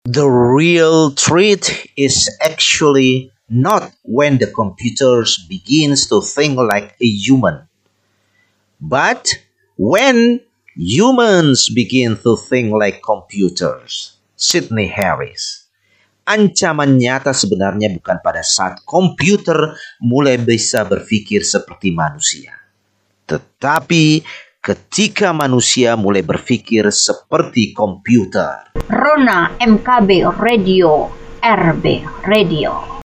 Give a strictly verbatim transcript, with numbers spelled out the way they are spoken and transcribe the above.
The real threat is actually not when the computers begins to think like a human, but when humans begin to think like computers. Sidney Harris. Ancaman nyata sebenarnya bukan pada saat komputer mulai bisa berpikir seperti manusia, tetapi ketika manusia mulai berpikir seperti komputer. Rona M K B Radio, R B Radio.